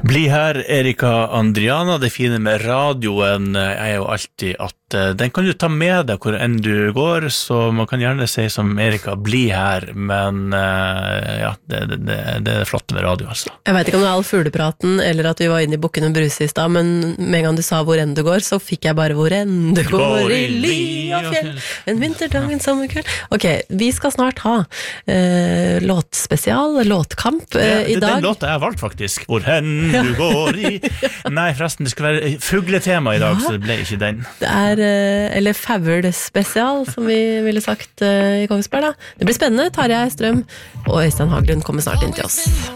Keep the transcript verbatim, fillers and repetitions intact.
Bli her, Erika Andriana. Det fine med radioen er jo alltid at den kan du ta med deg hvor enn du går, så man kan gjerne si som Erika, bli her, men ja, det, det, det, det er flott med radio, altså. Jeg vet ikke om det er all fuglepraten, eller at vi var inne i Bukken og Bruse i sted, men med en gang du sa hvor enn du går, så fikk jeg bare hvor enn du går i ly og fjell, en vinterdag, en sommerkveld. Ok, vi skal snart ha eh, låtspesial, låtkamp eh, i dag. Den låta jeg har valgt faktisk, hvor hen du går i. Nei, forresten, det skal være fugletema i dag, ja. Så det ble ikke den. Det er eller Favl spesial, som vi ville sagt uh, i Kongsberg da. Det blir spennende. Tarjei Strøm og Øystein Haglund kommer snart inn til oss.